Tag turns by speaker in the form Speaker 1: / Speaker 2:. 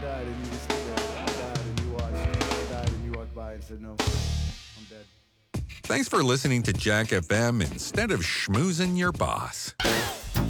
Speaker 1: died and you just stood there. I died and you watched. I died and you walked by and said, no, I'm dead.
Speaker 2: Thanks for listening to Jack FM instead of schmoozing your boss.